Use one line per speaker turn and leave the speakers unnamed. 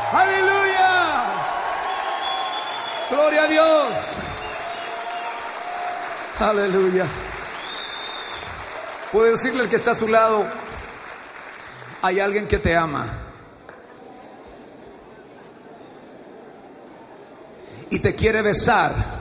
Aleluya. Gloria a Dios. Aleluya. Puede decirle al que está a su lado: hay alguien que te ama y te quiere besar